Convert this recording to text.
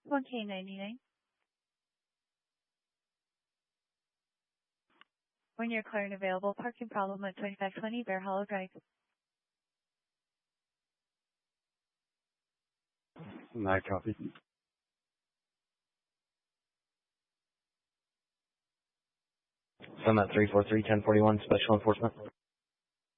1K99. When you're clear and available, parking problem at 2520 Bear Hollow Drive. My copy. From at 343-1041, Special Enforcement.